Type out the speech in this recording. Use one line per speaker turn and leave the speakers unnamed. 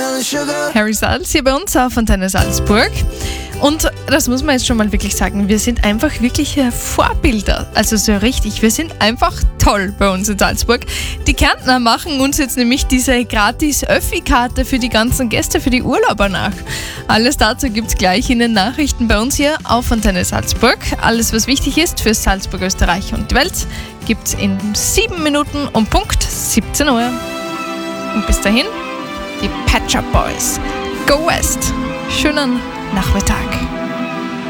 Harry Styles hier bei uns auf Antenne Salzburg. Und das muss man jetzt schon mal wirklich sagen, wir sind einfach wirkliche Vorbilder. Also so richtig, wir sind einfach toll bei uns in Salzburg. Die Kärntner machen uns jetzt nämlich diese gratis Öffi-Karte für die ganzen Gäste, für die Urlauber nach. Alles dazu gibt's gleich in den Nachrichten bei uns hier auf Antenne Salzburg. Alles, was wichtig ist für Salzburg, Österreich und die Welt, gibt's in 7 Minuten um Punkt 17 Uhr. Und bis dahin, die Pet Shop Boys. Go West. Schönen Nachmittag.